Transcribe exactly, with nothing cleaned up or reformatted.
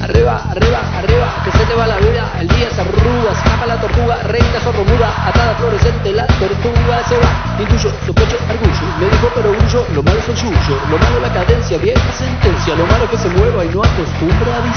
arriba, arriba, arriba, que se te va la vida, el día se arruga, escapa la tortuga, recta, sordomuda, atada, fluorescente, la tortuga se va, intuyo, sospecho, argullo, me dijo pero grullo, lo malo es el yuyo, lo malo la cadencia, vieja sentencia, lo malo que se mueva y no acostumbra a